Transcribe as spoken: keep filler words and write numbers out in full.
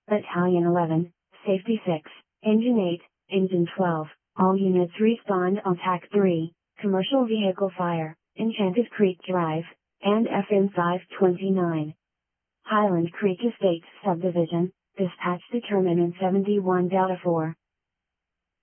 Battalion eleven, Safety six, Engine eight, Engine twelve, all units respond on T A C three, Commercial Vehicle Fire, Enchanted Creek Drive, and F N five twenty-nine. Highland Creek Estates Subdivision, dispatch determinant seventy-one Delta four.